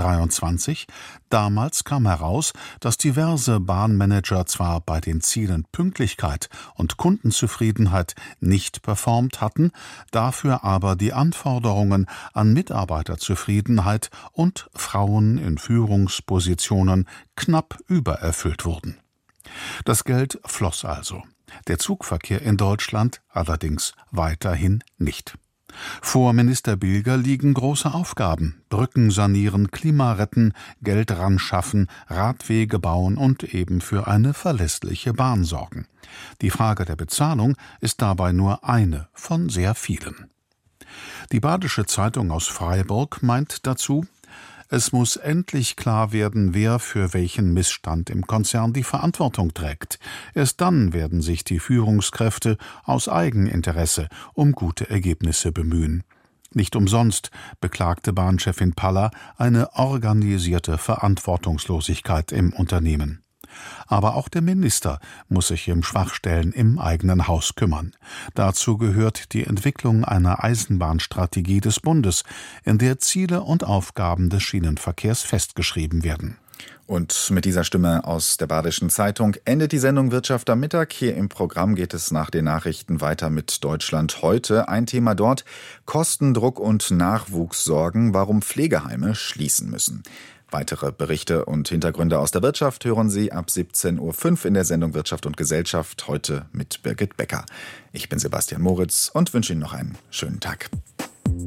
2023. Damals kam heraus, dass diverse Bahnmanager zwar bei den Zielen Pünktlichkeit und Kundenzufriedenheit nicht performt hatten, dafür aber die Anforderungen an Mitarbeiterzufriedenheit und Frauen in Führungspositionen knapp übererfüllt wurden. Das Geld floss also. Der Zugverkehr in Deutschland allerdings weiterhin nicht. Vor Minister Bilger liegen große Aufgaben: Brücken sanieren, Klima retten, Geld ranschaffen, Radwege bauen und eben für eine verlässliche Bahn sorgen. Die Frage der Bezahlung ist dabei nur eine von sehr vielen. Die Badische Zeitung aus Freiburg meint dazu: Es muss endlich klar werden, wer für welchen Missstand im Konzern die Verantwortung trägt. Erst dann werden sich die Führungskräfte aus Eigeninteresse um gute Ergebnisse bemühen. Nicht umsonst beklagte Bahnchefin Paller eine organisierte Verantwortungslosigkeit im Unternehmen. Aber auch der Minister muss sich um Schwachstellen im eigenen Haus kümmern. Dazu gehört die Entwicklung einer Eisenbahnstrategie des Bundes, in der Ziele und Aufgaben des Schienenverkehrs festgeschrieben werden. Und mit dieser Stimme aus der Badischen Zeitung endet die Sendung Wirtschaft am Mittag. Hier im Programm geht es nach den Nachrichten weiter mit Deutschland heute. Ein Thema dort: Kostendruck und Nachwuchssorgen, warum Pflegeheime schließen müssen. Weitere Berichte und Hintergründe aus der Wirtschaft hören Sie ab 17:05 Uhr in der Sendung Wirtschaft und Gesellschaft, heute mit Birgit Becker. Ich bin Sebastian Moritz und wünsche Ihnen noch einen schönen Tag.